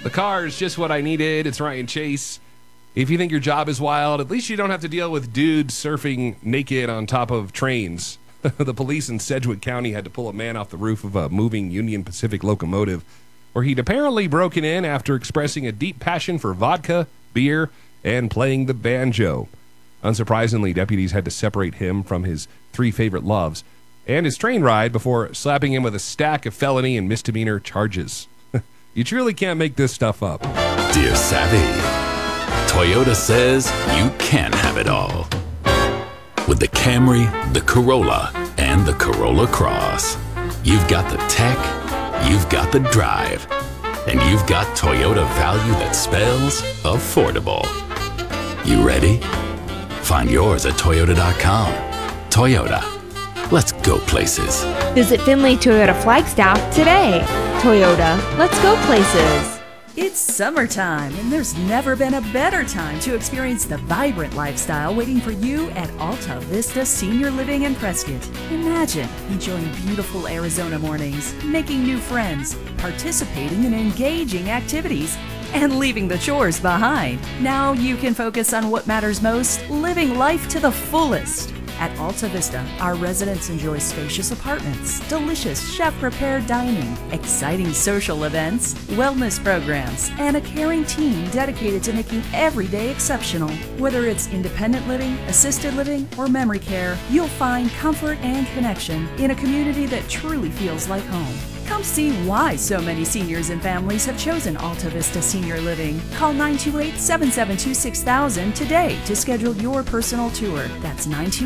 The car is just what I needed. It's Ryan Chase. If you think your job is wild, at least you don't have to deal with dudes surfing naked on top of trains. The police in Sedgwick County had to pull a man off the roof of a moving Union Pacific locomotive where he'd apparently broken in after expressing a deep passion for vodka, beer, and playing the banjo. Unsurprisingly, deputies had to separate him from his three favorite loves and his train ride before slapping him with a stack of felony and misdemeanor charges. You truly can't make this stuff up. Dear Savvy, Toyota says you can have it all. With the Camry, the Corolla, and the Corolla Cross. You've got the tech, you've got the drive, and you've got Toyota value that spells affordable. You ready? Find yours at Toyota.com. Toyota, let's go places. Visit Finley Toyota Flagstaff today. Toyota, let's go places. It's summertime, and there's never been a better time to experience the vibrant lifestyle waiting for you at Alta Vista Senior Living in Prescott. Imagine enjoying beautiful Arizona mornings, making new friends, participating in engaging activities, and leaving the chores behind. Now you can focus on what matters most, living life to the fullest. At Alta Vista, our residents enjoy spacious apartments, delicious chef-prepared dining, exciting social events, wellness programs, and a caring team dedicated to making every day exceptional. Whether it's independent living, assisted living, or memory care, you'll find comfort and connection in a community that truly feels like home. Come see why so many seniors and families have chosen Alta Vista Senior Living. Call 928-772-6000 today to schedule your personal tour. That's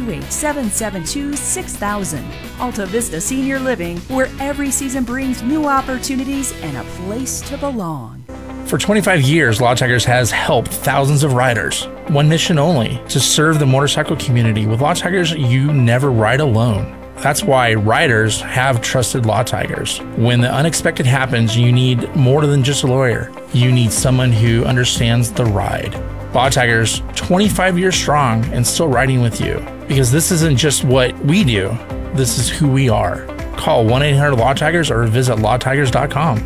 928-772-6000. Alta Vista Senior Living, where every season brings new opportunities and a place to belong. For 25 years, Law Tigers has helped thousands of riders. One mission only, to serve the motorcycle community. With Law Tigers, you never ride alone. That's why riders have trusted Law Tigers. When the unexpected happens, you need more than just a lawyer. You need someone who understands the ride. Law Tigers, 25 years strong and still riding with you. Because this isn't just what we do, this is who we are. Call 1-800-LAW-TIGERS or visit lawtigers.com.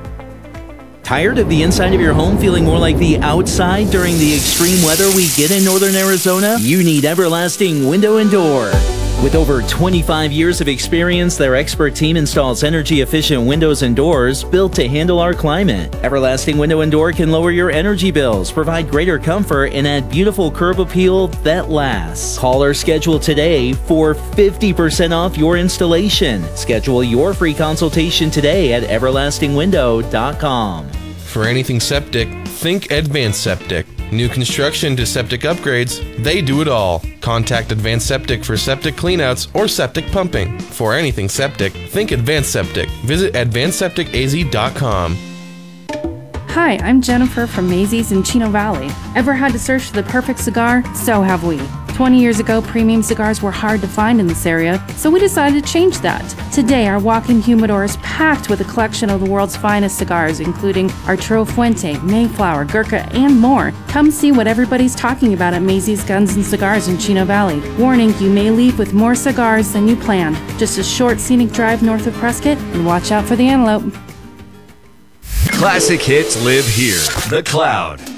Tired of the inside of your home feeling more like the outside during the extreme weather we get in northern Arizona? You need Everlasting Window and Door. With over 25 years of experience, their expert team installs energy-efficient windows and doors built to handle our climate. Everlasting Window and Door can lower your energy bills, provide greater comfort, and add beautiful curb appeal that lasts. Call or schedule today for 50% off your installation. Schedule your free consultation today at everlastingwindow.com. For anything septic, think Advanced Septic. New construction to septic upgrades, they do it all. Contact Advanced Septic for septic cleanouts or septic pumping. For anything septic, think Advanced Septic. Visit advancedsepticaz.com. Hi, I'm Jennifer from Maisie's in Chino Valley. Ever had to search for the perfect cigar? So have we. 20 years ago, premium cigars were hard to find in this area, so we decided to change that. Today, our walk-in humidor is packed with a collection of the world's finest cigars, including Arturo Fuente, Mayflower, Gurkha, and more. Come see what everybody's talking about at Maisie's Guns and Cigars in Chino Valley. Warning, you may leave with more cigars than you planned. Just a short scenic drive north of Prescott, and watch out for the antelope. Classic hits live here. The Cloud.